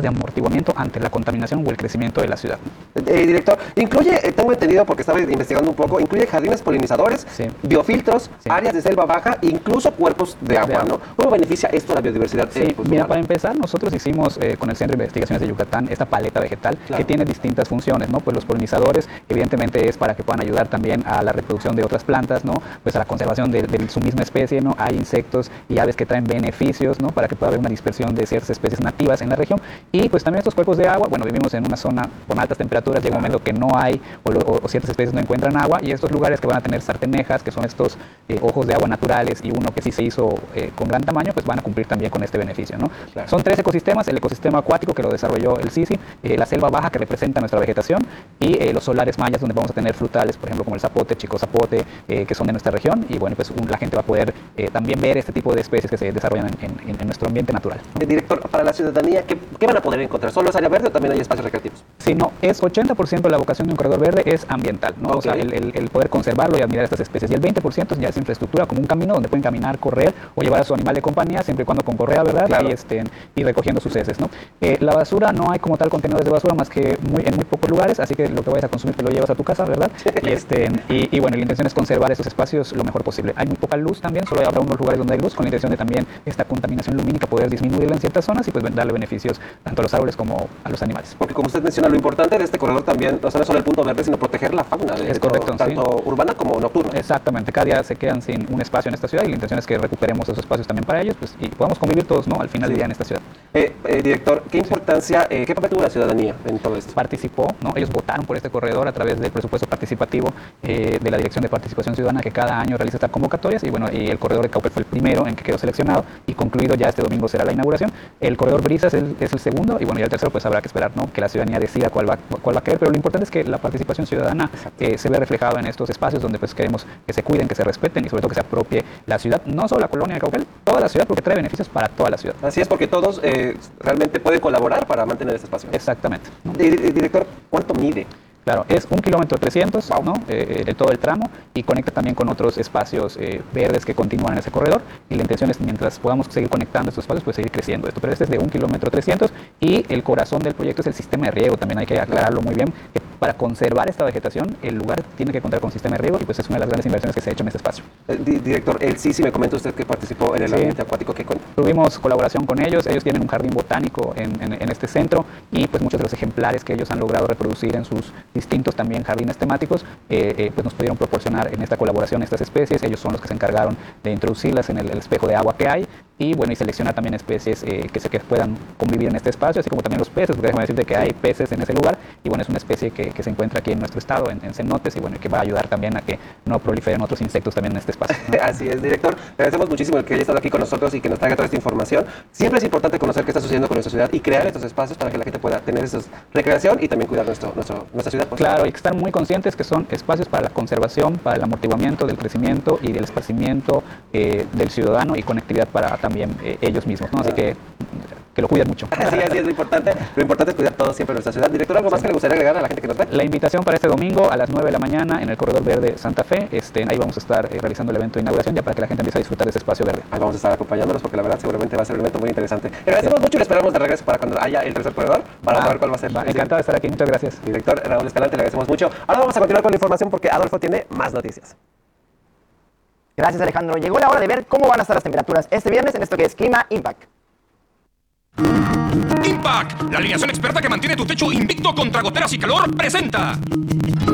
amortiguamiento ante la contaminación o el crecimiento de la ciudad. Director, incluye, tengo entendido porque estaba investigando un poco, incluye jardines polinizadores, Sí. biofiltros, Sí. áreas de selva baja, incluso cuerpos de agua, ¿no? ¿Cómo beneficia esto a la biodiversidad? Sí, Pues, mira, humana? para empezar, nosotros hicimos con el Centro de Investigaciones de Yucatán esta paleta vegetal que tiene distintas funciones, ¿no? Pues los polinizadores, evidentemente, es para que puedan ayudar también a la reproducción de otras plantas, ¿no? Pues a la conservación de su misma especie, ¿no? Hay insectos y aves que traen beneficios, ¿no? Para que pueda haber una dispersión de ciertas especies nativas en la región. Y pues también estos cuerpos de agua, bueno, vivimos en una zona con altas temperaturas, llega un momento que no hay o ciertas especies no encuentran agua, y estos lugares que van a tener sartenejas, que son estos ojos de agua naturales, y uno que sí se hizo con gran tamaño, pues van a cumplir también con este beneficio, ¿no? Claro. Son 3 ecosistemas: el ecosistema acuático, que lo desarrolló el CICI, la selva baja, que representa nuestra vegetación, y los solares mayas, donde vamos a tener frutales, por ejemplo, como el zapote, chico zapote, que son de nuestra región, y bueno, pues la gente va a poder también ver este tipo de especies que se desarrollan en nuestro ambiente natural, ¿no? Director, para la ciudadanía, ¿qué van a poder encontrar? ¿Solo es área verde o también hay espacios recreativos? Sí, no, es 80% de la vocación de un corredor verde es ambiental, ¿no? O sea, el poder conservarlo y admirar estas especies. Y el 20% ya es infraestructura, como un camino donde pueden caminar, correr o llevar a su animal de compañía, siempre y cuando con correa, ¿verdad? Claro. Y recogiendo sus heces, ¿no? La basura, no hay como tal contenedores de basura más que en muy pocos lugares, así que lo que vayas a consumir te lo llevas a tu casa, ¿verdad? Y bueno, la intención es conservar esos espacios lo mejor posible. Hay muy poca luz también, solo habrá unos lugares donde hay luz, con la intención de también esta contaminación lumínica poder disminuirla en ciertas zonas y pues darle beneficios tanto a los árboles como a los animales. Porque como usted menciona, lo importante de este corredor también, o sea, no es solo el punto verde, sino proteger la fauna, Es correcto, tanto urbana como nocturna. Exactamente, cada día se quedan sin un espacio en esta ciudad y la intención es que recuperemos esos espacios también para ellos, pues, y podamos convivir todos, ¿no? Al final del día en esta ciudad. Director, ¿qué importancia, qué papel tuvo la ciudadanía en todo esto? Participó, ¿no? Ellos votaron por este corredor a través del presupuesto participativo de la Dirección de Participación Ciudadana, que cada año realiza estas convocatorias, y bueno, y el corredor de Cauquel fue el primero en que quedó seleccionado y concluido ya este domingo será la inauguración. El corredor Brisas es el segundo, y bueno, y el tercero pues habrá que esperar, ¿no? Que la ciudadanía decida cuál va a querer, pero lo importante es que la participación ciudadana se ve reflejada en estos espacios donde pues queremos que se cuiden, que se respeten y sobre todo que se apropie la ciudad, no solo la colonia de Cauquel, toda la ciudad, porque trae beneficios para toda la ciudad. Así es, porque todos realmente pueden colaborar para mantener este espacio. Exactamente, ¿no? Director, ¿cuánto mide? Claro, es 1,3 km, ¿no? De todo el tramo, y conecta también con otros espacios verdes que continúan en ese corredor, y la intención es, mientras podamos seguir conectando estos espacios, pues seguir creciendo esto, pero este es de 1,3 km, y el corazón del proyecto es el sistema de riego. También hay que aclararlo muy bien, que para conservar esta vegetación el lugar tiene que contar con sistema de riego, y pues es una de las grandes inversiones que se ha hecho en este espacio. Director, sí me comentó usted que participó en el ambiente acuático. Tuvimos colaboración con ellos tienen un jardín botánico en este centro, y pues muchos de los ejemplares que ellos han logrado reproducir en sus distintos también jardines temáticos, pues nos pudieron proporcionar en esta colaboración estas especies. Ellos son los que se encargaron de introducirlas en el espejo de agua que hay, y bueno, y seleccionar también especies que puedan convivir en este espacio, así como también los peces, porque déjame decirte que hay peces en ese lugar, y bueno, es una especie que se encuentra aquí en nuestro estado, en cenotes, y bueno, que va a ayudar también a que no proliferen otros insectos también en este espacio, ¿no? Así es, director. Le agradecemos muchísimo el que haya estado aquí con nosotros y que nos traiga toda esta información. Siempre es importante conocer qué está sucediendo con nuestra ciudad y crear estos espacios para que la gente pueda tener esa recreación y también cuidar nuestra ciudad. Claro, hay que estar muy conscientes que son espacios para la conservación, para el amortiguamiento del crecimiento y del esparcimiento del ciudadano, y conectividad para también ellos mismos, ¿no? Así que lo cuiden mucho. Así es lo importante. Lo importante es cuidar todo siempre nuestra ciudad. Director, ¿algo más que le gustaría agregar a la gente que nos ve? La invitación para este domingo a las 9 de la mañana en el Corredor Verde Santa Fe. Ahí vamos a estar realizando el evento de inauguración, ya para que la gente empiece a disfrutar de ese espacio verde. Ahí vamos a estar acompañándolos, porque la verdad seguramente va a ser un evento muy interesante. Le agradecemos mucho y le esperamos de regreso para cuando haya el tercer corredor, para saber cuál va a ser. Encantado de estar aquí, muchas gracias. Director Raúl Escalante, le agradecemos mucho. Ahora vamos a continuar con la información porque Adolfo tiene más noticias. Gracias, Alejandro. Llegó la hora de ver cómo van a estar las temperaturas este viernes en esto que es Clima Impact. Impact, la alineación experta que mantiene tu techo invicto contra goteras y calor, presenta